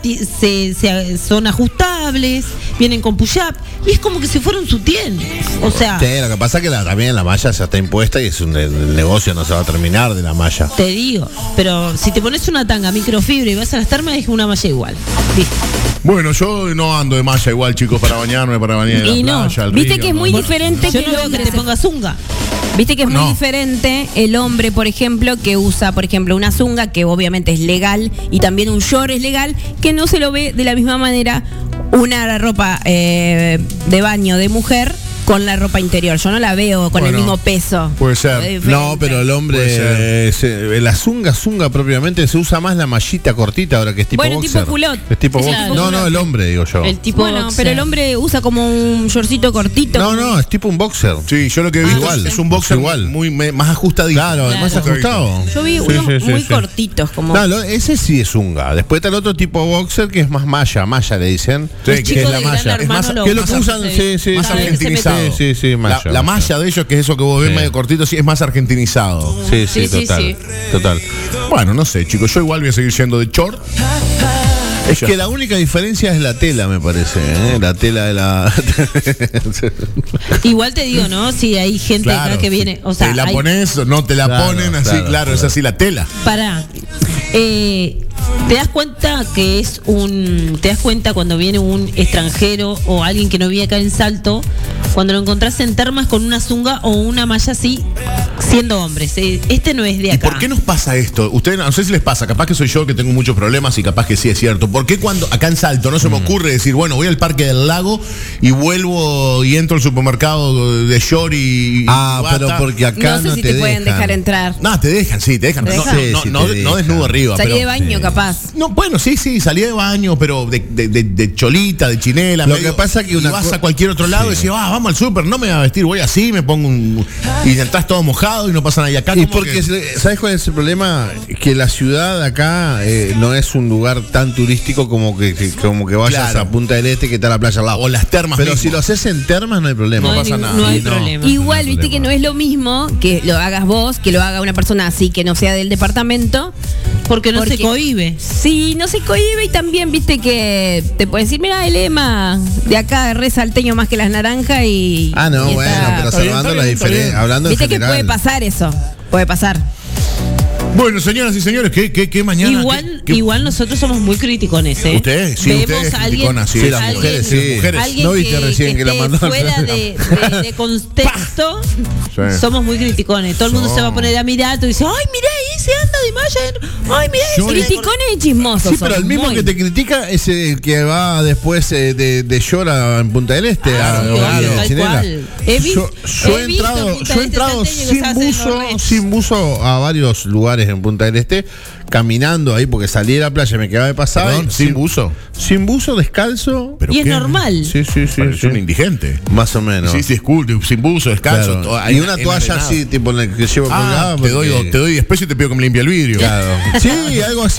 Speaker 2: son ajustables, vienen con push-up y es como que si fuera un sutién. O sea,
Speaker 4: Sí, lo que pasa es que también la malla ya está impuesta y el negocio no se va a terminar de la malla.
Speaker 2: te digo, pero si te pones una tanga microfibra y vas a las termas, es una malla igual. ¿Viste?
Speaker 1: Bueno, yo no ando de malla igual, chicos, para bañarme, para bañar en
Speaker 3: Y
Speaker 1: la
Speaker 3: no,
Speaker 1: playa, al
Speaker 3: viste
Speaker 1: río,
Speaker 3: que es
Speaker 1: ¿no?
Speaker 3: muy diferente
Speaker 2: Yo
Speaker 3: que
Speaker 2: no
Speaker 3: el
Speaker 2: veo que
Speaker 3: hombre
Speaker 2: te
Speaker 3: se-
Speaker 2: pongas zunga.
Speaker 3: Viste que es muy
Speaker 1: No.
Speaker 3: diferente el hombre, por ejemplo, que usa, por ejemplo, una zunga, que obviamente es legal, y también un short es legal, que no se lo ve de la misma manera una ropa de baño de mujer con la ropa interior. Yo no la veo con el
Speaker 1: Bueno,
Speaker 3: mismo peso.
Speaker 1: puede ser.
Speaker 3: Es
Speaker 4: No,
Speaker 3: diferente.
Speaker 4: pero el hombre, la zunga propiamente se usa más la mallita cortita ahora que es tipo
Speaker 3: Bueno,
Speaker 4: boxer.
Speaker 3: tipo culot.
Speaker 4: Es tipo
Speaker 2: Claro.
Speaker 4: boxer. No, no, el hombre, digo yo.
Speaker 2: El tipo
Speaker 3: Bueno,
Speaker 2: boxer.
Speaker 3: pero el hombre usa como un shortcito cortito.
Speaker 4: No, es tipo un boxer.
Speaker 1: Sí, yo lo que he visto
Speaker 4: igual,
Speaker 1: es un boxer
Speaker 4: igual.
Speaker 1: más ajustadito.
Speaker 4: Claro, más ajustado.
Speaker 3: Yo vi
Speaker 4: Sí,
Speaker 3: unos
Speaker 4: sí,
Speaker 3: muy
Speaker 4: sí.
Speaker 3: cortitos, como.
Speaker 4: No, ese sí es zunga. Después está el otro tipo boxer que es más malla le dicen.
Speaker 1: Sí,
Speaker 2: Los
Speaker 1: que
Speaker 2: chicos
Speaker 1: es la
Speaker 2: de Gran
Speaker 1: malla.
Speaker 2: Hermano
Speaker 1: Es más,
Speaker 2: lo
Speaker 4: que lo
Speaker 2: usan.
Speaker 4: usan, sí,
Speaker 1: más
Speaker 2: Ah, ese
Speaker 1: argentinizado.
Speaker 4: Sí, malla.
Speaker 1: La malla de ellos, que es eso que vos ves
Speaker 4: Sí.
Speaker 1: medio cortito, sí, es más argentinizado.
Speaker 4: Sí,
Speaker 2: Sí, sí,
Speaker 4: total.
Speaker 2: sí.
Speaker 4: Total.
Speaker 1: Bueno, no sé, chicos, yo igual voy a seguir yendo de short.
Speaker 4: Es que la única diferencia es la tela, me parece. La tela de la.
Speaker 2: Igual te digo, ¿no? Si hay gente acá que viene, o sea,
Speaker 1: te la
Speaker 2: hay-
Speaker 1: pones o no te la
Speaker 4: Claro,
Speaker 1: ponen así,
Speaker 4: claro,
Speaker 1: claro, es
Speaker 4: claro.
Speaker 1: así la tela.
Speaker 2: Para. ¿Te das cuenta que es te das cuenta cuando viene un extranjero o alguien que no vive acá en Salto, cuando lo encontrás en termas con una zunga o una malla así, siendo hombres? Este no es de
Speaker 1: ¿Y
Speaker 2: acá.
Speaker 1: por qué nos pasa esto? Ustedes, no sé si les pasa, capaz que soy yo que tengo muchos problemas y capaz que sí es cierto. ¿Por qué cuando acá en Salto no se me ocurre decir, bueno, voy al Parque del Lago y vuelvo y entro al supermercado de short y
Speaker 4: Ah,
Speaker 1: bata?
Speaker 4: pero porque acá
Speaker 3: no sé
Speaker 4: no
Speaker 3: si te pueden
Speaker 4: dejan.
Speaker 3: dejar entrar.
Speaker 1: No, te dejan, sí, te dejan.
Speaker 3: ¿Te
Speaker 1: No,
Speaker 3: dejan?
Speaker 1: no,
Speaker 4: Sí,
Speaker 1: no,
Speaker 4: te
Speaker 1: no
Speaker 4: dejan.
Speaker 1: desnudo arriba.
Speaker 3: Salí
Speaker 1: pero,
Speaker 3: de baño,
Speaker 4: sí.
Speaker 3: capaz.
Speaker 1: No, bueno, sí, salí de baño, pero de cholita, de chinela.
Speaker 4: Lo que pasa que
Speaker 1: y
Speaker 4: una
Speaker 1: vas
Speaker 4: co-
Speaker 1: a cualquier otro lado y decís, vamos al súper, no me voy a vestir, voy así, me pongo y entras todo mojado y no pasa nada. Y acá
Speaker 4: Y
Speaker 1: como
Speaker 4: porque,
Speaker 1: que-
Speaker 4: ¿sabes cuál es el problema? Que la ciudad acá no es un lugar tan turístico como que vayas
Speaker 1: Claro.
Speaker 4: a Punta del Este, que está la playa al lado.
Speaker 1: O las termas
Speaker 4: Pero
Speaker 1: mismo.
Speaker 4: si lo haces en termas no hay problema.
Speaker 2: No hay
Speaker 1: pasa nada.
Speaker 2: no hay
Speaker 4: Sí, no.
Speaker 2: problema.
Speaker 3: Igual,
Speaker 4: no hay
Speaker 3: viste que
Speaker 4: problema.
Speaker 3: no es lo mismo que lo hagas vos, que lo haga una persona así que no sea del departamento.
Speaker 2: Porque no
Speaker 3: Porque-
Speaker 2: se cohíbe.
Speaker 3: Sí, no se cohíbe y también viste que te puede decir, mira, el Ema de acá re salteño más que las naranjas y.
Speaker 4: Ah, no,
Speaker 3: y
Speaker 4: bueno,
Speaker 3: está-
Speaker 4: pero
Speaker 1: Está bien,
Speaker 4: salvando
Speaker 1: está
Speaker 4: la
Speaker 1: bien, está
Speaker 4: diferencia.
Speaker 1: bien.
Speaker 4: Hablando en
Speaker 3: Viste que
Speaker 4: general.
Speaker 3: puede pasar eso. Puede pasar.
Speaker 1: Bueno, señoras y señores, ¿qué mañana?
Speaker 2: Igual,
Speaker 1: ¿Qué-
Speaker 2: igual nosotros somos muy criticones, ¿eh?
Speaker 1: Ustedes, sí,
Speaker 2: Vemos
Speaker 1: ustedes
Speaker 2: a alguien,
Speaker 1: criticonas, sí.
Speaker 4: Sí, las
Speaker 2: alguien-
Speaker 4: mujeres, sí.
Speaker 1: Mujeres.
Speaker 2: alguien
Speaker 4: ¿No viste recién que la
Speaker 2: esté
Speaker 4: mandaron?
Speaker 2: fuera de contexto,
Speaker 1: Sí.
Speaker 2: somos muy criticones. Todo el mundo se va a poner a mirar y dice, ay, mirá se anda de malla. Ay, mirá
Speaker 1: Yo-
Speaker 2: eso.
Speaker 3: Criticones y chismosos.
Speaker 4: Sí, pero
Speaker 3: son
Speaker 4: el mismo
Speaker 3: muy-
Speaker 4: que te critica es el que va después de Llora en Punta del Este.
Speaker 2: Sí,
Speaker 4: a
Speaker 2: tal
Speaker 4: Chinela.
Speaker 2: cual. He
Speaker 4: Yo he entrado sin buzo a varios lugares en Punta del Este, caminando ahí porque salí de la playa y me quedaba de pasada.
Speaker 1: Perdón,
Speaker 4: y
Speaker 1: sin buzo.
Speaker 4: Sin buzo, descalzo.
Speaker 1: ¿Pero
Speaker 2: Y es
Speaker 1: qué?
Speaker 2: normal.
Speaker 4: Sí, sí, sí.
Speaker 1: Parece
Speaker 4: sí.
Speaker 1: un indigente.
Speaker 4: Más o menos.
Speaker 1: Sí, sí, es cool, sin buzo, descalzo.
Speaker 4: Claro.
Speaker 1: todo ahí
Speaker 4: Y una toalla
Speaker 1: enarenado.
Speaker 4: así, tipo en la que llevo colgada.
Speaker 1: Ah, te doy 10 pesos y te pido que me limpie el vidrio.
Speaker 4: Claro. Sí, algo así.